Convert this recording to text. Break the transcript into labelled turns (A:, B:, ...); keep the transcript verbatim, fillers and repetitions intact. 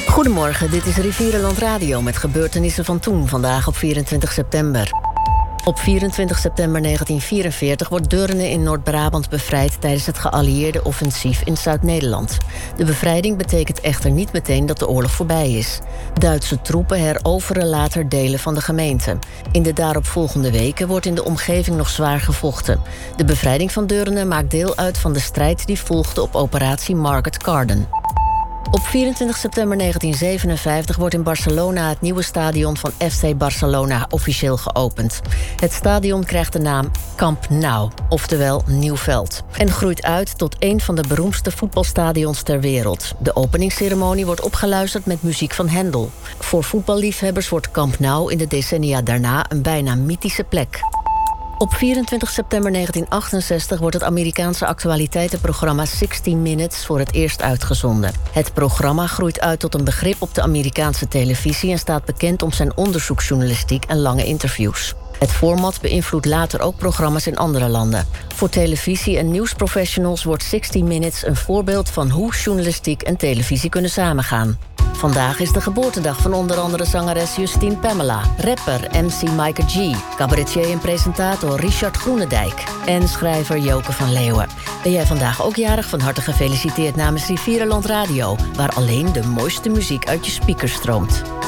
A: Goedemorgen, dit is Rivierenland Radio met gebeurtenissen van toen, vandaag op vierentwintig september. Op vierentwintig september negentien vierenveertig wordt Deurne in Noord-Brabant bevrijd tijdens het geallieerde offensief in Zuid-Nederland. De bevrijding betekent echter niet meteen dat de oorlog voorbij is. Duitse troepen heroveren later delen van de gemeente. In de daaropvolgende weken wordt in de omgeving nog zwaar gevochten. De bevrijding van Deurne maakt deel uit van de strijd die volgde op operatie Market Garden. Op vierentwintig september negentien zevenenvijftig wordt in Barcelona het nieuwe stadion van F C Barcelona officieel geopend. Het stadion krijgt de naam Camp Nou, oftewel Nieuw Veld, en groeit uit tot een van de beroemdste voetbalstadions ter wereld. De openingsceremonie wordt opgeluisterd met muziek van Händel. Voor voetballiefhebbers wordt Camp Nou in de decennia daarna een bijna mythische plek. Op vierentwintig september negentien achtenzestig wordt het Amerikaanse actualiteitenprogramma zestig minutes voor het eerst uitgezonden. Het programma groeit uit tot een begrip op de Amerikaanse televisie en staat bekend om zijn onderzoeksjournalistiek en lange interviews. Het format beïnvloedt later ook programma's in andere landen. Voor televisie- en nieuwsprofessionals wordt zestig minutes een voorbeeld van hoe journalistiek en televisie kunnen samengaan. Vandaag is de geboortedag van onder andere zangeres Justine Pamela, rapper M C Micah G, cabaretier en presentator Richard Groenendijk en schrijver Joke van Leeuwen. Ben jij vandaag ook jarig? Van harte gefeliciteerd namens Rivierenland Radio, waar alleen de mooiste muziek uit je speakers stroomt.